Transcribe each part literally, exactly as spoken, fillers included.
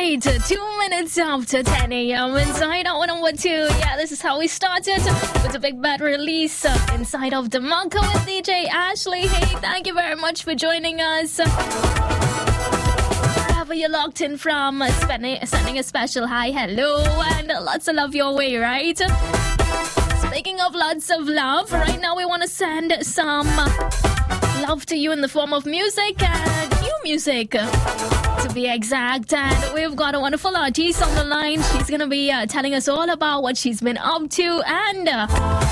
right, two minutes after ten a.m. inside our number two. Yeah, this is how we started with a big bad release uh, inside of DeMarco with D J Ashley. Hey, thank you very much for joining us. Wherever you're locked in from, uh, spending, sending a special hi, hello, and uh, lots of love your way, right? Speaking of lots of love, right now we want to send some love to you in the form of music and new music, to be exact. And we've got a wonderful artist on the line. She's going to be uh, telling us all about what she's been up to and uh,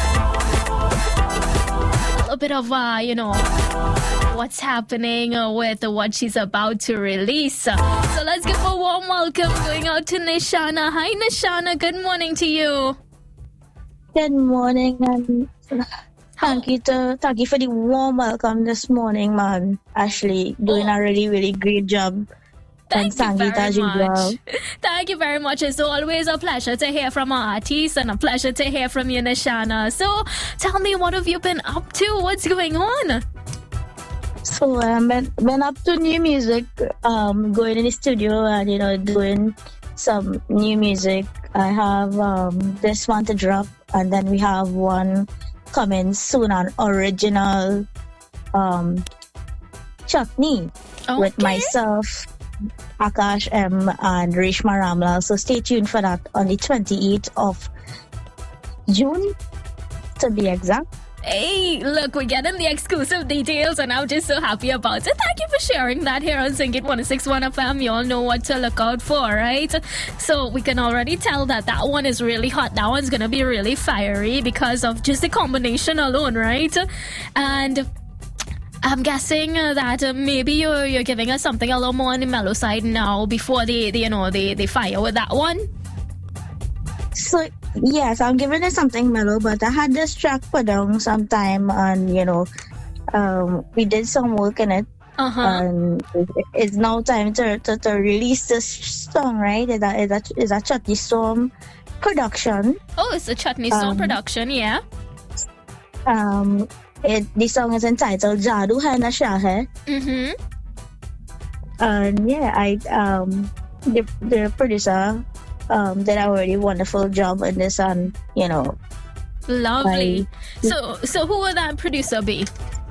a little bit of, uh, you know, what's happening uh, with uh, what she's about to release. So let's give a warm welcome going out to Nishana. Hi, Nishana. Good morning to you. Good morning, and thank you to thank you for the warm welcome this morning, man. Ashley, doing oh. a really, really great job. Thank, thank you very much. Well. Thank you very much. It's always a pleasure to hear from our artists and a pleasure to hear from you, Nishana. So, tell me, what have you been up to? What's going on? So, I've um, been, been up to new music, um, going in the studio and, you know, doing some new music. I have um, this one to drop, and then we have one coming soon, an original um, chutney okay. with myself, Akash M, and Reshma Ramlal. So stay tuned for that on the twenty-eighth of June, to be exact. Hey, look, we're getting the exclusive details, and I'm just so happy about it. Thank you for sharing that here on Sing It one oh six point one F M. You all know what to look out for, right? So we can already tell that that one is really hot. That one's going to be really fiery because of just the combination alone, right? And I'm guessing that uh, maybe you're, you're giving us something a little more on the mellow side now before the, the you know, the, the fire with that one. So, yes, I'm giving it something mellow, but I had this track put down sometime, and, you know, um, we did some work in it. Uh-huh. And it's now time to, to, to release this song, right? It's a, it's a, it's a Chutney Storm production. Oh, it's a Chutney Storm um, production, yeah. Um, it, the song is entitled Jadoo Hai Nasha Hai. Mm-hmm. And, yeah, I, um, the, the producer... Um, did a really wonderful job in this, and you know, lovely. I, so, so who would that producer be?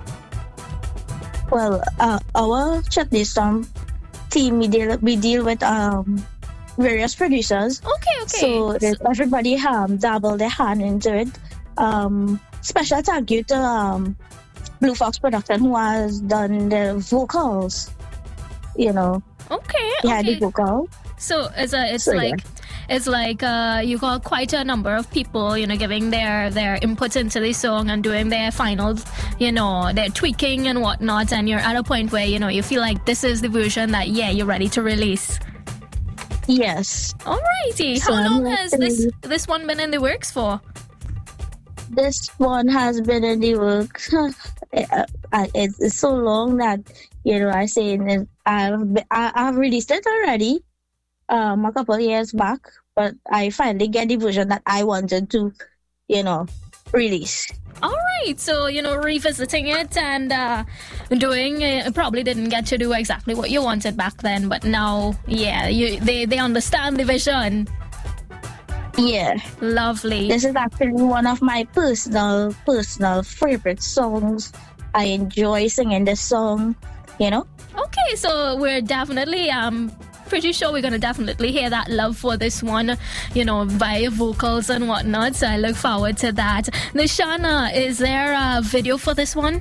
Well, uh, our Chutney Storm team, we deal we deal with um various producers. Okay, okay. So, so everybody um dabble their hand into it. Um, special thank you to um Blue Fox Production, who has done the vocals. You know. Okay. Yeah, okay. the vocal. So it's a it's so, like. Yeah. It's like uh, you got quite a number of people, you know, giving their, their input into the song and doing their final, you know, their tweaking and whatnot. And you're at a point where, you know, you feel like this is the version that, yeah, you're ready to release. Yes. Alrighty. How long has this, this one been in the works for? This one has been in the works. It's so long that, you know, I say I've, I've released it already. Um, a couple of years back, but I finally get the version that I wanted to, you know, release. All right, so you know, revisiting it and uh, doing uh, probably didn't get to do exactly what you wanted back then, but now, yeah, you they they understand the vision. Yeah, lovely. This is actually one of my personal personal favorite songs. I enjoy singing this song. You know. Okay, so we're definitely um. pretty sure we're going to definitely hear that love for this one, you know, via vocals and whatnot. So I look forward to that. Nishana, is there a video for this one?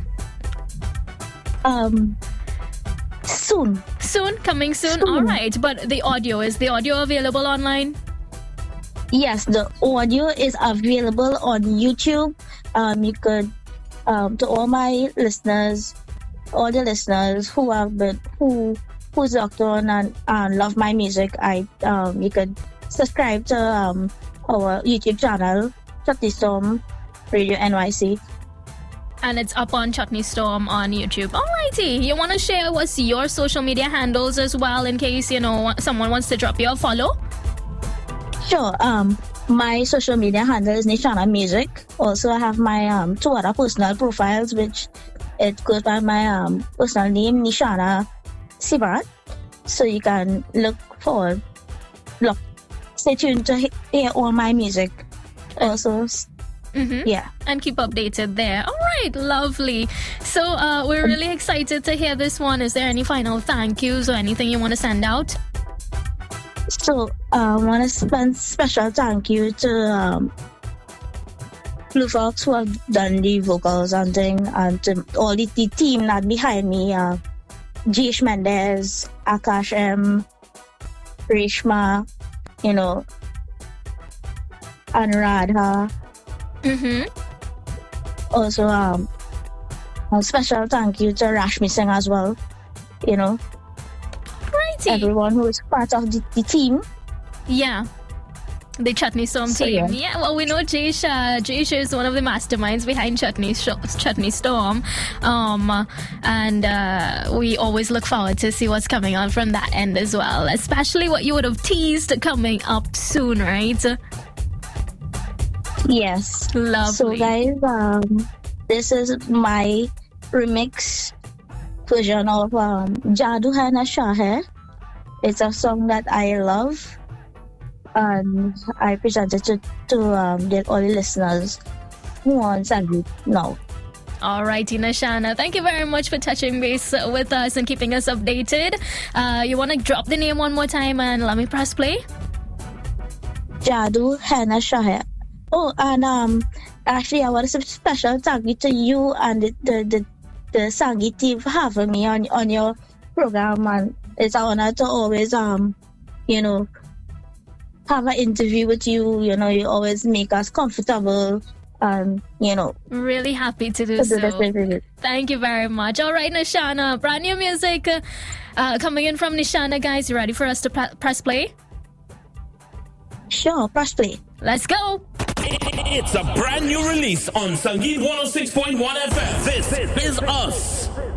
Um, soon. Soon? Coming soon? soon. All right. But the audio, is the audio available online? Yes, the audio is available on YouTube. Um, you could, um, to all my listeners, all the listeners who have been, who, who's locked on and, and love my music, I um you could subscribe to um our YouTube channel, Chutney Storm Radio N Y C. And it's up on Chutney Storm on YouTube. Alrighty, you want to share what's your social media handles as well, in case you know someone wants to drop you a follow? Sure. Um, my social media handle is Nishana Music. Also, I have my um two other personal profiles, which it goes by my um personal name, Nishana Sivarat. So you can look forward look, stay tuned to hear all my music. Also, mm-hmm. yeah. And keep updated there. All right, lovely. So uh, we're really excited to hear this one. Is there any final thank yous or anything you want to send out? So I um, want to send special thank you to um, Blue Fox who have done the vocals and thing, and to all the, the team that behind me. Uh, Jish Mendez, Akash M, Reshma, you know, Anuradha. Mm-hmm. Also, um, a special thank you to Rashmi Singh as well. You know, Righty. everyone who is part of the, the team. Yeah. The Chutney Storm So, team. yeah. Yeah, well, we know Jayesh, uh, Jayesh is one of the masterminds behind Chutney, Sh- Chutney Storm. Um, and uh, we always look forward to see what's coming on from that end as well, especially what you would have teased coming up soon, right? Yes. Lovely. So, guys, um, this is my remix version of um, Jadoo Hai Nasha Hai. It's a song that I love. And I presented to, to um, the, all the listeners who want Sangeet now. All righty, Nashana. Thank you very much for touching base with us and keeping us updated. Uh, you want to drop the name one more time and let me press play? Jadoo Hai Nasha Hai. Oh, and um, actually, I want to say special thank you to you and the the, the, the Sangeet team for having me on on your program. And it's an honor to always um, you know, have an interview with you. You know, you always make us comfortable, and you know, really happy to do to so. do this. Thank you very much. All right, Nashana, brand new music uh, coming in from Nishana. Guys, you ready for us to pre- press play? Sure, press play. Let's go. It's a brand new release on Sangeet one oh six point one F M. This is Us.